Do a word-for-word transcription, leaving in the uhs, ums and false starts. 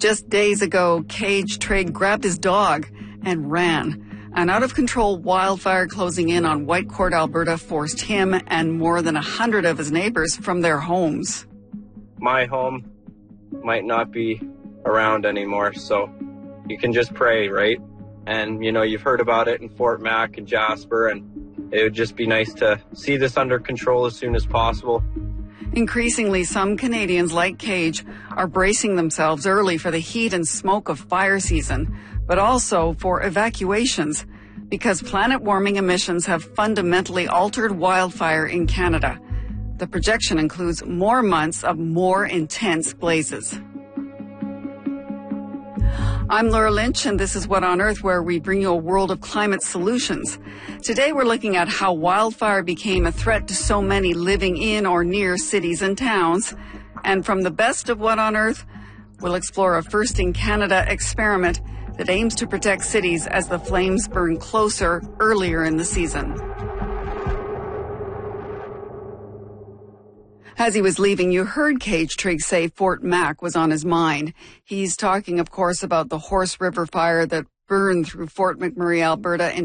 Just days ago, Cage Trigg grabbed his dog and ran. An out-of-control wildfire closing in on Whitecourt, Alberta, forced him and more than a hundred of his neighbors from their homes. My home might not be around anymore, so you can just pray, right? And, you know, you've heard about it in Fort Mac and Jasper, and it would just be nice to see this under control as soon as possible. Increasingly, some Canadians, like Cage, are bracing themselves early for the heat and smoke of fire season, but also for evacuations, because planet warming emissions have fundamentally altered wildfire in Canada. The projection includes more months of more intense blazes. I'm Laura Lynch, and this is What on Earth, where we bring you a world of climate solutions. Today we're looking at how wildfire became a threat to so many living in or near cities and towns. And from the best of What on Earth, we'll explore a first-in-Canada experiment that aims to protect cities as the flames burn closer earlier in the season. As he was leaving, you heard Cage Trigg say Fort Mac was on his mind. He's talking, of course, about the Horse River fire that burned through Fort McMurray, Alberta in